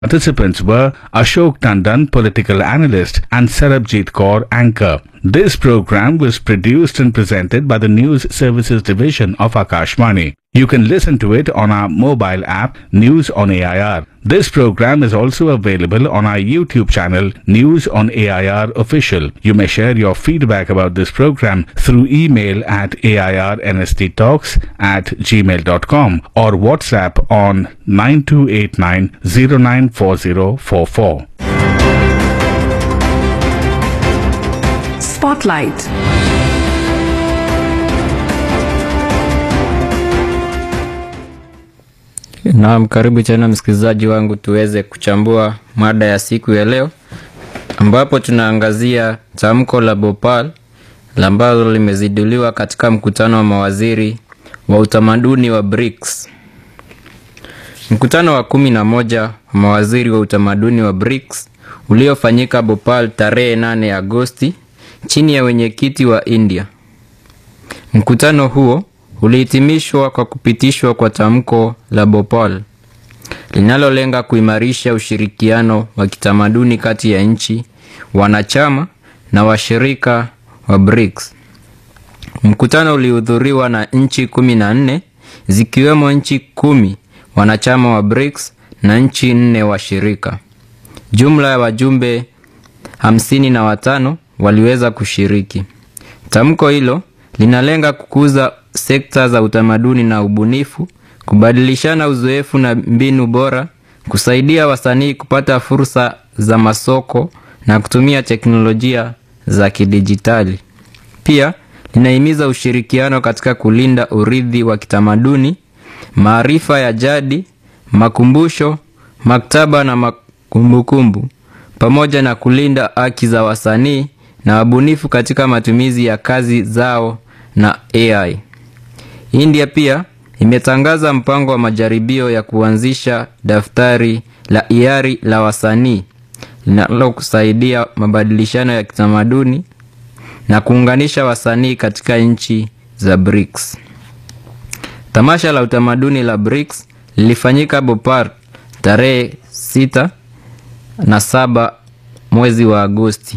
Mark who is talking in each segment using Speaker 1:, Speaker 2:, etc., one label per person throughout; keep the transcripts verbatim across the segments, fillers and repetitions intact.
Speaker 1: Participants were Ashok Tandon, political analyst, and Sarabjit Kaur, anchor. This program was produced and presented by the News Services Division of Akashvani. You can listen to it on our mobile app, News on A I R. This program is also available on our YouTube channel, News on A I R Official. You may share your feedback about this program through email at airnsttalks at gmail dot com or WhatsApp on nine two eight nine zero nine four zero four four.
Speaker 2: Spotlight.
Speaker 3: Naam, karibu tena msikilizaji wangu tuweze kuchambua mada ya siku ya leo, ambapo tunaangazia tamko la Bhopal ambalo limeziduliwa katika mkutano wa mawaziri wa utamaduni wa BRICS. Mkutano wa kumi na moja wa mawaziri wa utamaduni wa BRICS uliofanyika Bhopal tarehe nane Agosti chini ya wenyekiti wa India. Mkutano huo ulihitimishwa kwa kupitishwa kwa tamko la Bhopal linalolenga kuimarisha ushirikiano wa kitamaduni kati ya nchi wanachama na washirika wa BRICS. Mkutano ulihudhuriwa na nchi kumi na nne zikiwemo nchi kumi wanachama wa BRICS na nchi nne washirika. Jumla ya wajumbe hamsini na watano waliweza kushiriki. Tamko hilo linalenga kukuza sekta za utamaduni na ubunifu, kubadilishana uzoefu na mbinu bora, kusaidia wasanii kupata fursa za masoko na kutumia teknolojia za kidijitali. Pia linahimiza ushirikiano katika kulinda urithi wa kitamaduni, maarifa ya jadi, makumbusho, maktaba na makumbukumbu, pamoja na kulinda haki za wasanii na wabunifu katika matumizi ya kazi zao na A I. India pia imetangaza mpango wa majaribio ya kuanzisha daftari la hiari la wasanii linalokusaidia mabadilishano ya kitamaduni na kuunganisha wasanii katika nchi za BRICS. Tamasha la utamaduni la BRICS lilifanyika Bhopal tarehe sita na saba mwezi wa Agosti.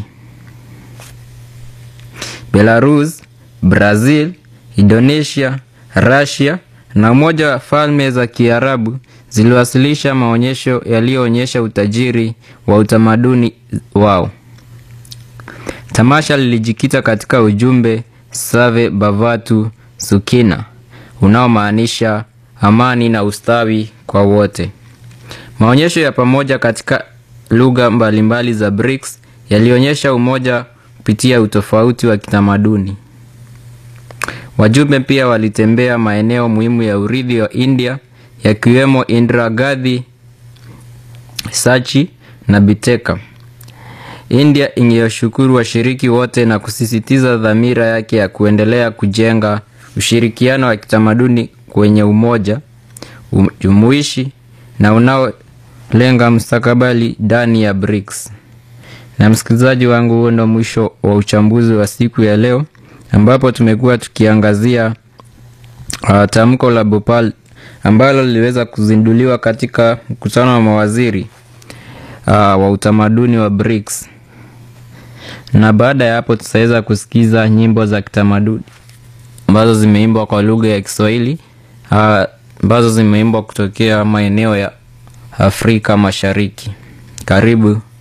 Speaker 3: Belarus, Brazil, Indonesia, Russia na Umoja wa Falme za Kiarabu ziliwasilisha maonyesho yaliyoonyesha utajiri wa utamaduni wao. Tamasha lilijikita katika ujumbe Save Bhavatu Sukhina, unaomaanisha amani na ustawi kwa wote. Maonyesho ya pamoja katika lugha mbalimbali za BRICS yalionyesha umoja kupitia utofauti wa kitamaduni. Wajumbe pia walitembea maeneo muhimu ya urithi wa India yakiwemo Indira Gandhi, Sachi na Biteka. India ingewashukuru washiriki wote na kusisitiza dhamira yake ya kuendelea kujenga ushirikiano wa kitamaduni kwenye umoja, jumuishi na unaolenga mustakabali ndani ya BRICS. Na msikilizaji wangu, huo ndio mwisho wa uchambuzi wa siku ya leo, ambapo tumekuwa tukiangazia uh, tamko la Bhopal ambalo liliweza kuzinduliwa katika mkutano wa mawaziri uh, wa utamaduni wa BRICS. Na baada ya hapo tutaweza kusikiza nyimbo za kitamaduni ambazo zimeimbwa kwa lugha ya Kiswahili, uh, ambazo zimeimbwa kutokea maeneo ya Afrika Mashariki. Karibu.